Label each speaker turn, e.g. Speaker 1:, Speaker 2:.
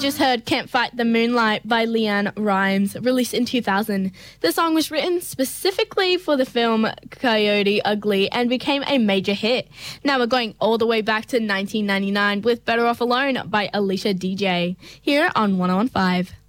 Speaker 1: just heard Can't Fight the Moonlight by Leanne Rimes, released in 2000. The song was written specifically for the film Coyote Ugly and became a major hit. Now we're going all the way back to 1999 with Better Off Alone by Alicia DJ, here on 101.5.